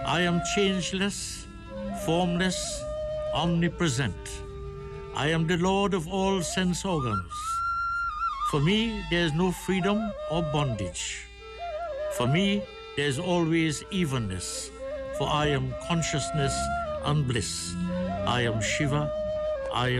I am changeless, formless, omnipresent. I am the Lord of all sense organs. For me, there is no freedom or bondage. For me, there is always evenness, for I am consciousness and bliss. I am Shiva, I am